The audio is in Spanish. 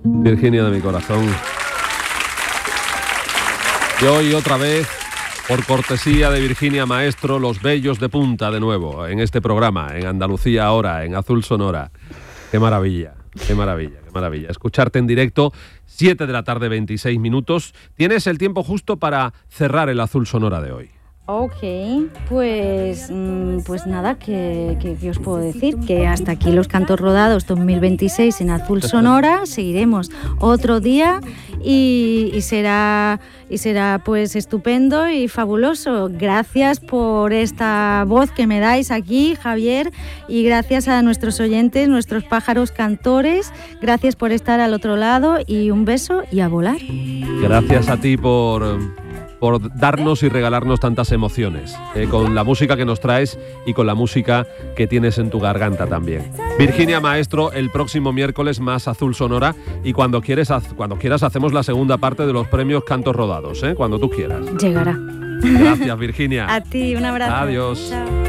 Virginia de mi corazón. Y hoy otra vez, por cortesía de Virginia Maestro, los bellos de punta de nuevo, en este programa, en Andalucía Ahora, en Azul Sonora. ¡Qué maravilla! ¡Qué maravilla! ¡Qué maravilla! Escucharte en directo, 7 de la tarde, 26 minutos. Tienes el tiempo justo para cerrar el Azul Sonora de hoy. Ok, pues nada, que os puedo decir que hasta aquí los Cantos Rodados 2026 en Azul Sonora. Seguiremos otro día y será pues estupendo y fabuloso. Gracias por esta voz que me dais aquí, Javier, y gracias a nuestros oyentes, nuestros pájaros cantores. Gracias por estar al otro lado y un beso y a volar. Gracias a ti por darnos y regalarnos tantas emociones, con la música que nos traes y con la música que tienes en tu garganta también. Virginia Maestro, el próximo miércoles más Azul Sonora, y cuando quieras hacemos la segunda parte de los premios Cantos Rodados, cuando tú quieras. Llegará. Gracias, Virginia. A ti, un abrazo. Adiós. Chao.